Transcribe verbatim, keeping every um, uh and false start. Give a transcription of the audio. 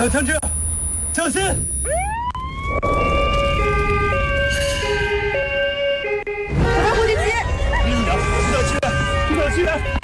抢枪支，小心！ 快回击！ 一秒，指导支援，指导支援！